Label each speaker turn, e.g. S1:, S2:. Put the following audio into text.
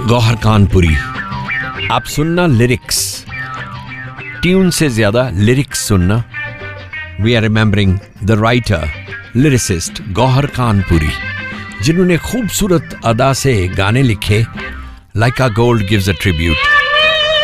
S1: गौहर कानपुरी। आप सुनना lyrics, tune से ज्यादा लिरिक्स सुनना। We are remembering the writer lyricist Gauhar Kanpuri, जिन्होंने खूबसूरत अदा से गाने लिखे। लाइका गोल्ड गिव्स अ ट्रिब्यूट।